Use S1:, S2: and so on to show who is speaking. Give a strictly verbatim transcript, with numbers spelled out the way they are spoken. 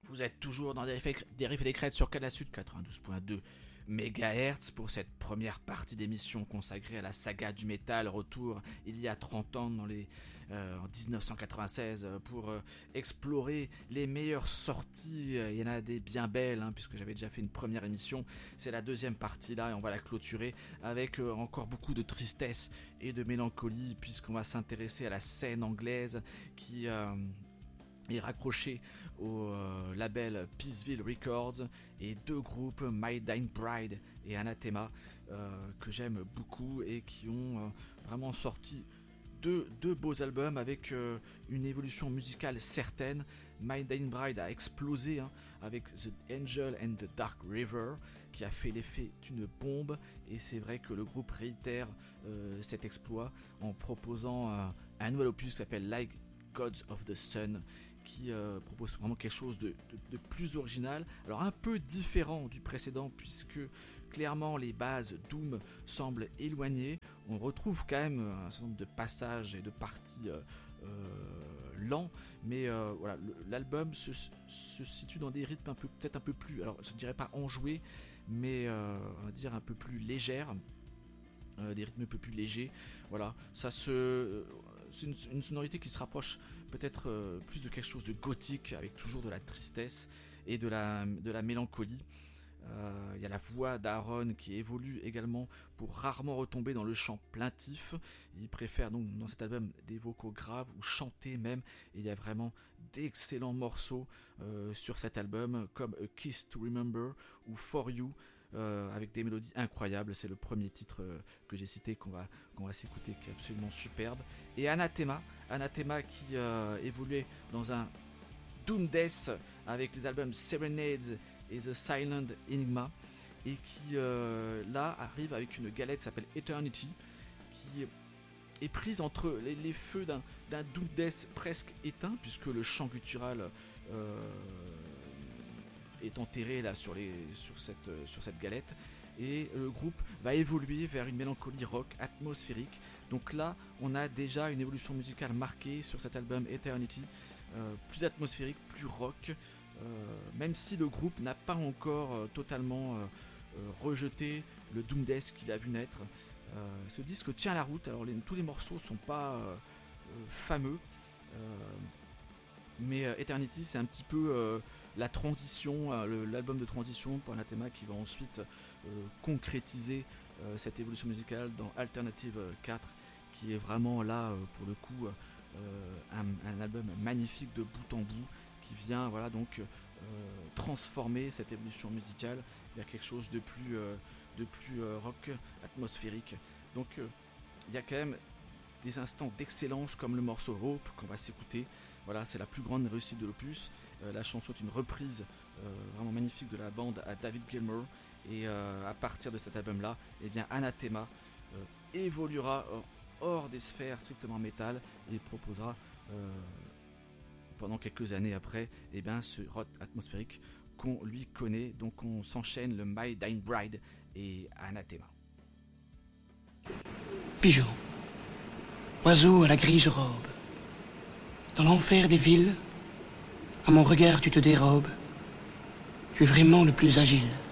S1: Vous êtes toujours dans des riffs, des riffs et des crêtes sur Canal Sud quatre-vingt-douze virgule deux mégahertz pour cette première partie d'émission consacrée à la saga du métal. Retour il y a trente ans dans les, euh, en dix-neuf cent quatre-vingt-seize pour euh, explorer les meilleures sorties. Il y en a des bien belles hein, puisque j'avais déjà fait une première émission. C'est la deuxième partie là et on va la clôturer avec euh, encore beaucoup de tristesse et de mélancolie puisqu'on va s'intéresser à la scène anglaise qui... Euh, est raccroché au euh, label Peaceville Records et deux groupes, My Dying Bride et Anathema, euh, que j'aime beaucoup et qui ont euh, vraiment sorti deux, deux beaux albums avec euh, une évolution musicale certaine. My Dying Bride a explosé hein, avec The Angel and the Dark River qui a fait l'effet d'une bombe et c'est vrai que le groupe réitère euh, cet exploit en proposant euh, un nouvel opus qui s'appelle Like Gods of the Sun qui euh, propose vraiment quelque chose de, de, de plus original, alors un peu différent du précédent puisque clairement les bases Doom semblent éloignées. On retrouve quand même un certain nombre de passages et de parties euh, euh, lents, mais euh, voilà, le, l'album se, se situe dans des rythmes un peu, peut-être un peu plus, alors je ne dirais pas enjoués, mais euh, on va dire un peu plus légères. Euh, des rythmes un peu plus légers, voilà, ça se, euh, c'est une, une sonorité qui se rapproche peut-être euh, plus de quelque chose de gothique avec toujours de la tristesse et de la, de la mélancolie. Il euh, y a la voix d'Aaron qui évolue également pour rarement retomber dans le chant plaintif. Il préfère donc dans cet album des vocaux graves ou chantés même. Et il y a vraiment d'excellents morceaux euh, sur cet album comme A Kiss to Remember ou For You. Euh, avec des mélodies incroyables, c'est le premier titre euh, que j'ai cité qu'on va, qu'on va s'écouter qui est absolument superbe. Et Anathema, Anathema qui euh, évoluait dans un Doom Death avec les albums Serenades et The Silent Enigma et qui euh, là arrive avec une galette qui s'appelle Eternity qui est prise entre les, les feux d'un, d'un Doom Death presque éteint puisque le chant guttural euh, est enterré là sur, les, sur, cette, sur cette galette et le groupe va évoluer vers une mélancolie rock atmosphérique. Donc là on a déjà une évolution musicale marquée sur cet album Eternity, euh, plus atmosphérique, plus rock, euh, même si le groupe n'a pas encore euh, totalement euh, euh, rejeté le Doom Death qu'il a vu naître. Euh, ce disque tient la route, alors les, tous les morceaux sont pas euh, euh, fameux, euh, mais euh, Eternity c'est un petit peu euh, la transition, euh, le, l'album de transition pour Anathema qui va ensuite euh, concrétiser euh, cette évolution musicale dans Alternative quatre qui est vraiment là euh, pour le coup euh, un, un album magnifique de bout en bout qui vient voilà donc euh, transformer cette évolution musicale vers quelque chose de plus, euh, de plus euh, rock atmosphérique. Donc il euh, y a quand même des instants d'excellence comme le morceau Hope qu'on va s'écouter. Voilà, c'est la plus grande réussite de l'opus. Euh, la chanson est une reprise euh, vraiment magnifique de la bande à David Gilmour. Et euh, à partir de cet album-là, eh bien, Anathema euh, évoluera hors des sphères strictement métal et proposera euh, pendant quelques années après eh bien, ce rock atmosphérique qu'on lui connaît. Donc on s'enchaîne le My Dying Bride et Anathema.
S2: Pigeon, oiseau à la grise robe, dans l'enfer des villes, à mon regard tu te dérobes. Tu es vraiment le plus agile.